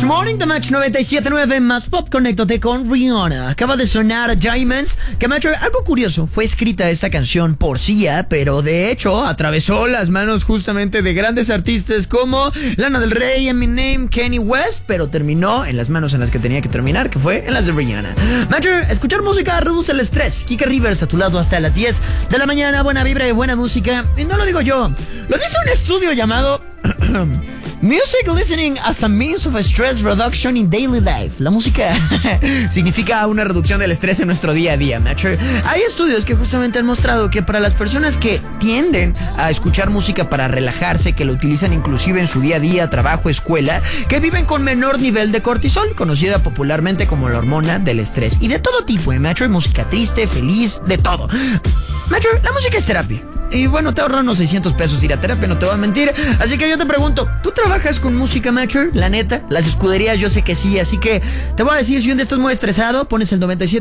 This Morning, The Match 97.9 más Pop, conéctate con Rihanna. Acaba de sonar Diamonds, que me ha hecho algo curioso. Fue escrita esta canción por Sia, pero de hecho atravesó las manos justamente de grandes artistas como Lana del Rey, Eminem, Kanye West, pero terminó en las manos en las que tenía que terminar, que fue en las de Rihanna. Matcher, escuchar música reduce el estrés. Kika Rivers a tu lado hasta las 10 de la mañana. Buena vibra y buena música. Y no lo digo yo, lo dice un estudio llamado Music Listening as a Means of Stress Reduction in Daily Life. La música significa una reducción del estrés en nuestro día a día, Matcher. Hay estudios que justamente han mostrado que para las personas que tienden a escuchar música para relajarse, que lo utilizan inclusive en su día a día, trabajo, escuela, que viven con menor nivel de cortisol, conocida popularmente como la hormona del estrés. Y de todo tipo, Matcher, música triste, feliz, de todo. Matcher, la música es terapia. Y bueno, te ahorran unos 600 pesos ir a terapia, no te voy a mentir. Así que yo te pregunto, ¿tú trabajas con música, Matcher? La neta, las escuderías yo sé que sí. Así que te voy a decir, si un día estás muy estresado, pones el 97